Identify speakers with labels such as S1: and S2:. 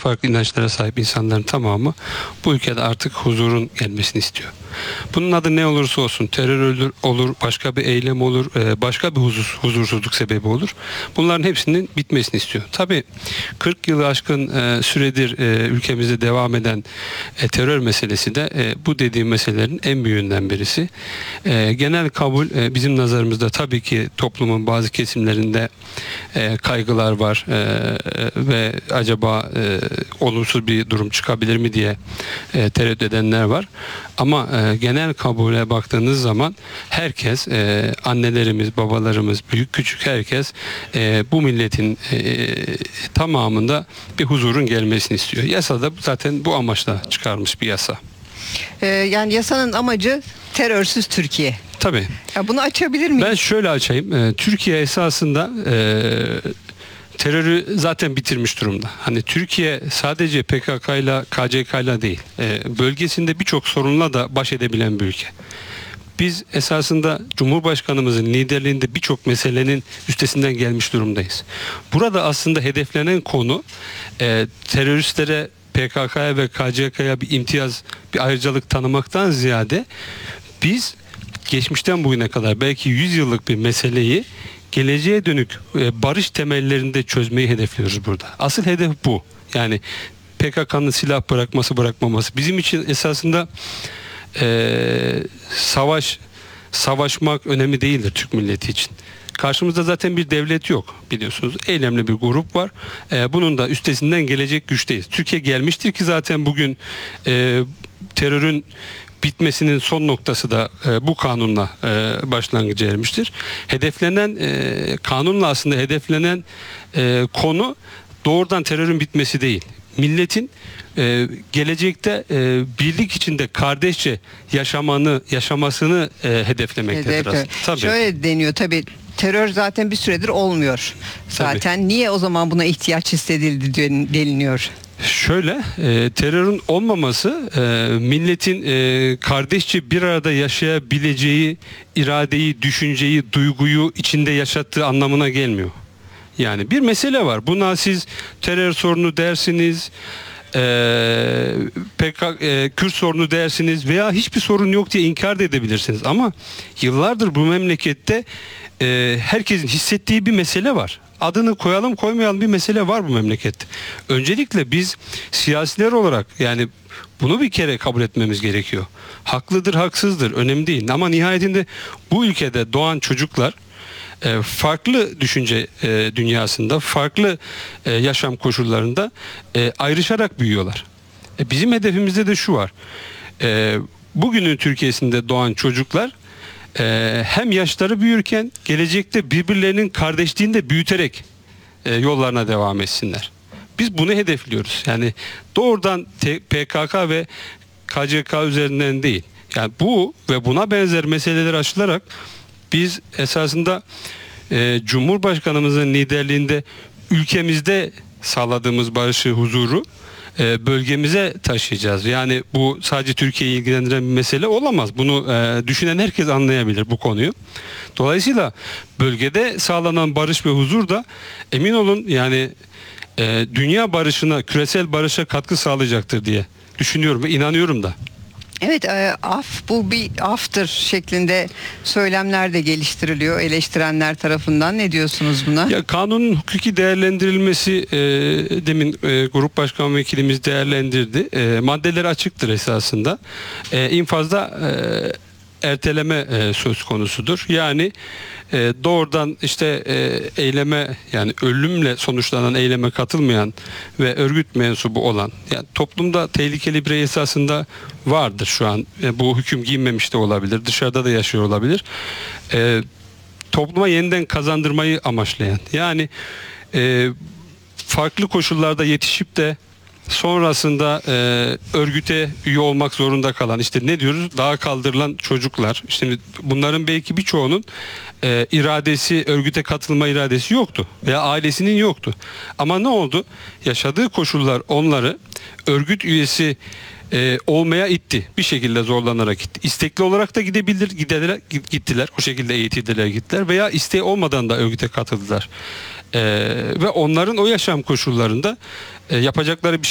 S1: farklı inançlara sahip insanların tamamı bu ülkede artık huzurun gelmesini istiyor. Bunun adı ne olursa olsun, terör olur, başka bir eylem olur, başka bir huzursuzluk sebebi olur. Bunların hepsinin bitmesini istiyor. Tabii 40 yılı aşkın süredir ülkemizde devam eden terör meselesi de bu dediğim meselelerin en büyüğünden birisi. Genel kabul bizim nazarımızda tabii ki toplumun bazı kesimlerinde kaygılar var ve acaba olumsuz bir durum çıkabilir mi diye tereddüt edenler var. Ama genel kabule baktığınız zaman herkes, annelerimiz, babalarımız, büyük küçük herkes bu milletin tamamında bir huzurun gelmesini istiyor. Yasa da zaten bu amaçla çıkarmış bir yasa.
S2: Yani yasanın amacı terörsüz Türkiye.
S1: Tabii.
S2: Ya bunu açabilir miyim?
S1: Ben şöyle açayım. Türkiye esasında terörü zaten bitirmiş durumda. Hani Türkiye sadece PKK ile KCK ile değil, bölgesinde birçok sorunla da baş edebilen bir ülke. Biz esasında Cumhurbaşkanımızın liderliğinde birçok meselenin üstesinden gelmiş durumdayız. Burada aslında hedeflenen konu teröristlere, PKK'ya ve KCK'ya bir imtiyaz, bir ayrıcalık tanımaktan ziyade biz geçmişten bugüne kadar belki 100 yıllık bir meseleyi geleceğe dönük barış temellerinde çözmeyi hedefliyoruz burada. Asıl hedef bu. Yani PKK'nın silah bırakmaması. Bizim için esasında savaşmak önemli değildir Türk milleti için. Karşımızda zaten bir devlet yok biliyorsunuz. Eylemli bir grup var. Bunun da üstesinden gelecek güçteyiz. Türkiye gelmiştir ki zaten bugün terörün bitmesinin son noktası da bu kanunla başlangıca ermiştir. Hedeflenen kanunla aslında hedeflenen konu doğrudan terörün bitmesi değil. Milletin gelecekte birlik içinde kardeşçe yaşamasını hedeflemektedir aslında. Tabii.
S2: Şöyle deniyor tabii. Terör zaten bir süredir olmuyor. Zaten tabii. Niye o zaman buna ihtiyaç hissedildi deniliyor?
S1: Şöyle, terörün olmaması milletin kardeşçe bir arada yaşayabileceği iradeyi, düşünceyi, duyguyu içinde yaşattığı anlamına gelmiyor. Yani bir mesele var. Buna siz terör sorunu dersiniz, Kürt sorunu dersiniz veya hiçbir sorun yok diye inkar da edebilirsiniz. Ama yıllardır bu memlekette herkesin hissettiği bir mesele var. Adını koyalım koymayalım bir mesele var bu memlekette. Öncelikle biz siyasiler olarak yani bunu bir kere kabul etmemiz gerekiyor. Haklıdır, haksızdır önemli değil. Ama nihayetinde bu ülkede doğan çocuklar farklı düşünce dünyasında, farklı yaşam koşullarında ayrışarak büyüyorlar. Bizim hedefimizde de şu var. Bugünün Türkiye'sinde doğan çocuklar hem yaşları büyürken gelecekte birbirlerinin kardeşliğini de büyüterek yollarına devam etsinler. Biz bunu hedefliyoruz. Yani doğrudan PKK ve KCK üzerinden değil. Yani bu ve buna benzer meseleler aşılarak biz esasında Cumhurbaşkanımızın liderliğinde ülkemizde sağladığımız barışı, huzuru bölgemize taşıyacağız. Yani bu sadece Türkiye'yi ilgilendiren bir mesele olamaz. Bunu düşünen herkes anlayabilir bu konuyu. Dolayısıyla bölgede sağlanan barış ve huzur da emin olun yani dünya barışına, küresel barışa katkı sağlayacaktır diye düşünüyorum ve inanıyorum da.
S2: Evet, bu bir aftır şeklinde söylemler de geliştiriliyor eleştirenler tarafından. Ne diyorsunuz buna?
S1: Ya kanunun hukuki değerlendirilmesi demin Grup Başkan Vekilimiz değerlendirdi. Maddeler açıktır esasında. İnfazda erteleme söz konusudur. Yani doğrudan işte eyleme yani ölümle sonuçlanan eyleme katılmayan ve örgüt mensubu olan yani toplumda tehlikeli birey esasında vardır şu an. Bu hüküm giyinmemiş de olabilir. Dışarıda da yaşıyor olabilir. Topluma yeniden kazandırmayı amaçlayan yani farklı koşullarda yetişip de sonrasında örgüte üye olmak zorunda kalan işte ne diyoruz dağa kaldırılan çocuklar işte bunların belki birçoğunun iradesi örgüte katılma iradesi yoktu veya ailesinin yoktu ama ne oldu yaşadığı koşullar onları örgüt üyesi olmaya itti bir şekilde zorlanarak gitti istekli olarak da gittiler o şekilde eğitildiler gittiler veya isteği olmadan da örgüte katıldılar ve onların o yaşam koşullarında yapacakları bir